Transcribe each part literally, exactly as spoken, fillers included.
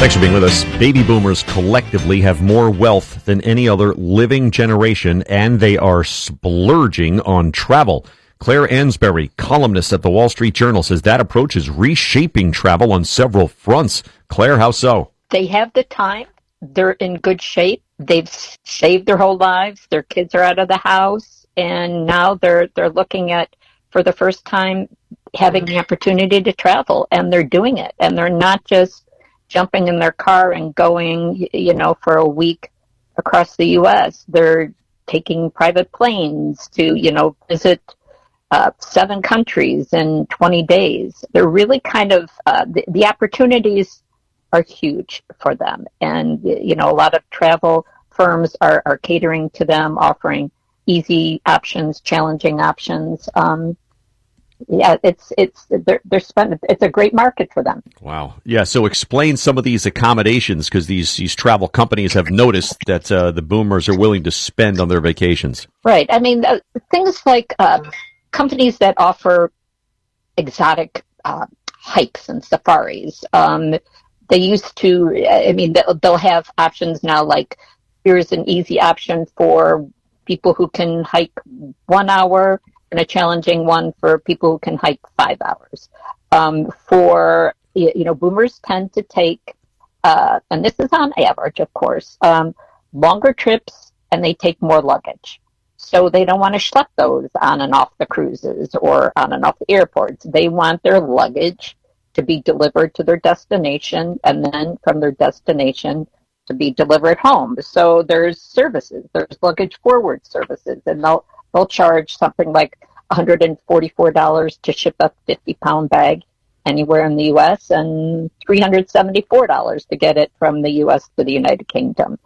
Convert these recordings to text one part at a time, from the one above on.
Thanks for being with us. Baby boomers collectively have more wealth than any other living generation, and they are splurging on travel. Claire Ansbury, columnist at the Wall Street Journal, says that approach is reshaping travel on several fronts. Claire, how so? They have the time. They're in good shape. They've saved their whole lives. Their kids are out of the house, and now they're they're looking at, for the first time, having the opportunity to travel, and they're doing it. And they're not just jumping in their car and going, you know, for a week across the U S. They're taking private planes to, you know, visit uh, seven countries in twenty days. They're really kind of, uh, the, the opportunities are huge for them. And, you know, a lot of travel firms are, are catering to them, offering easy options, challenging options. Um, Yeah, it's it's they're they're spending. It's a great market for them. Wow. Yeah. So explain some of these accommodations, because these these travel companies have noticed that uh, the boomers are willing to spend on their vacations. Right. I mean, uh, things like uh, companies that offer exotic uh, hikes and safaris. Um, they used to. I mean, they'll, they'll have options now. Like, here's an easy option for people who can hike one hour, and a challenging one for people who can hike five hours. Um, for, you know, boomers tend to take, uh, and this is on average, of course, um, longer trips, and they take more luggage. So they don't want to schlep those on and off the cruises or on and off the airports. They want their luggage to be delivered to their destination, and then from their destination to be delivered home. So there's services, there's luggage forward services, and they'll They'll charge something like one hundred forty-four dollars to ship a fifty-pound bag anywhere in the U S and three hundred seventy-four dollars to get it from the U S to the United Kingdom.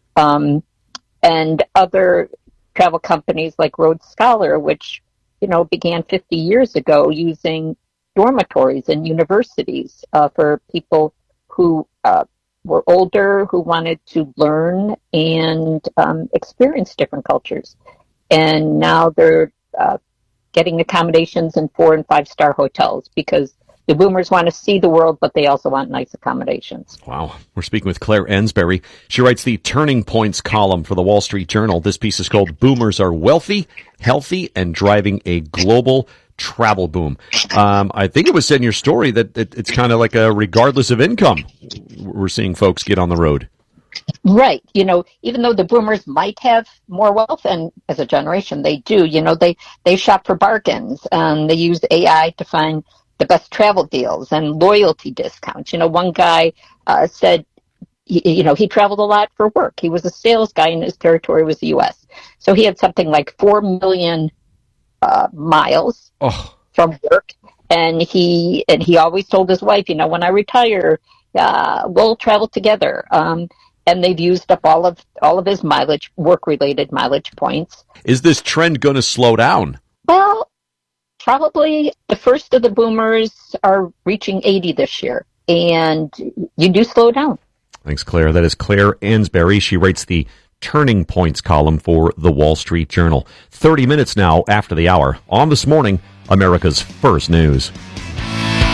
Um, and other travel companies like Rhodes Scholar, which, you know, began fifty years ago using dormitories in universities uh, for people who uh, were older, who wanted to learn and um, experience different cultures. And now they're uh, getting accommodations in four and five star hotels, because the boomers want to see the world, but they also want nice accommodations. Wow. We're speaking with Claire Ansbury. She writes the Turning Points column for the Wall Street Journal. This piece is called Boomers Are Wealthy, Healthy, and Driving a Global Travel Boom. Um, I think it was said in your story that it, it's kind of like a regardless of income, we're seeing folks get on the road. Right. You know, even though the boomers might have more wealth, and as a generation they do, you know, they, they shop for bargains, and they use A I to find the best travel deals and loyalty discounts. You know, one guy uh, said, you know, he traveled a lot for work. He was a sales guy, and his territory was the U S. So he had something like four million uh, miles oh. from work. And he, and he always told his wife, you know, when I retire, uh, we'll travel together. Um, And they've used up all of all of his mileage, work-related mileage points. Is this trend going to slow down? Well, probably the first of the boomers are reaching eighty this year, and you do slow down. Thanks, Claire. That is Claire Ansbury. She writes the Turning Points column for the Wall Street Journal. thirty minutes now after the hour. On This Morning, America's First News.